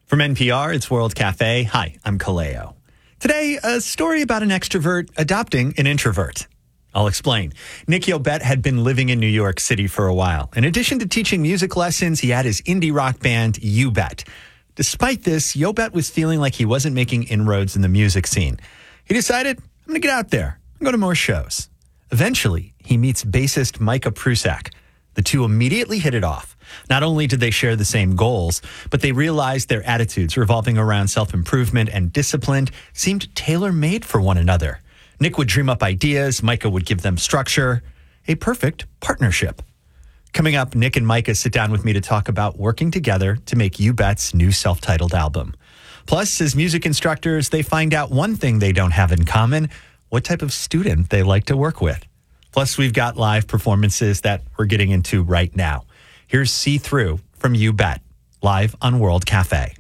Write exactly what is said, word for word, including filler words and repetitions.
From N P R, it's World Cafe. Hi, I'm Kaleo. Today, a story about an extrovert adopting an introvert. I'll explain. Nick Yobet had been living in New York City for a while. In addition to teaching music lessons, he had his indie rock band, U-Bet. Despite this, Yobet was feeling like he wasn't making inroads in the music scene. He decided, I'm going to get out there and go to more shows. Eventually, he meets bassist Micah Prusak. The two immediately hit it off. Not only did they share the same goals, but they realized their attitudes revolving around self-improvement and discipline seemed tailor-made for one another. Nick would dream up ideas, Micah would give them structure. A perfect partnership. Coming up, Nick and Micah sit down with me to talk about working together to make U-Bet's new self-titled album. Plus, as music instructors, they find out one thing they don't have in common, what type of student they like to work with. Plus, we've got live performances that we're getting into right now. Here's See Through from U-Bet, live on World Cafe.